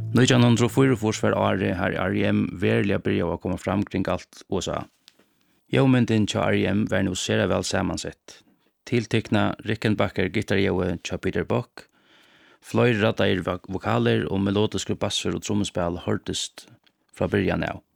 1944 var året her R.E.M. verlig börja å komme fram kring alt USA. Jøvmynden til R.E.M. var nå sera vel sammansett. Tiltekna Rickenbacker gitarjøve til Peter Buck, fløyre raddair vokaler og melodiske basser og trommespill hørtest fra början av.